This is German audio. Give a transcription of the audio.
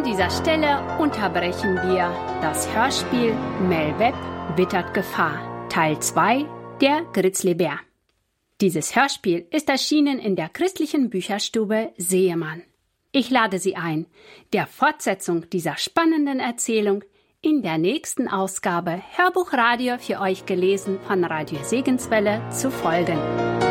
dieser Stelle unterbrechen wir das Hörspiel Mel Webb wittert Gefahr, Teil 2, der Grizzlybär. Dieses Hörspiel ist erschienen in der christlichen Bücherstube Seemann. Ich lade Sie ein, der Fortsetzung dieser spannenden Erzählung in der nächsten Ausgabe Hörbuchradio für euch gelesen von Radio Segenswelle zu folgen.